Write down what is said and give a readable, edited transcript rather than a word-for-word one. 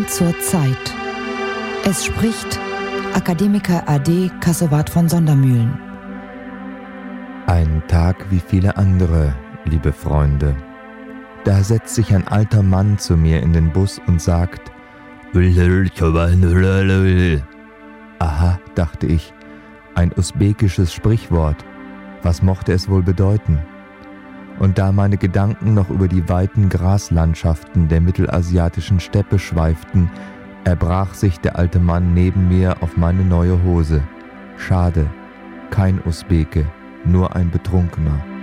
Leben zur Zeit. Es spricht Akademiker AD Kassewart von Sondermühlen. Ein Tag wie viele andere, liebe Freunde. Da setzt sich ein alter Mann zu mir in den Bus und sagt: Aha, dachte ich, ein usbekisches Sprichwort. Was mochte es wohl bedeuten? Und da meine Gedanken noch über die weiten Graslandschaften der mittelasiatischen Steppe schweiften, erbrach sich der alte Mann neben mir auf meine neue Hose. Schade, kein Usbeke, nur ein Betrunkener.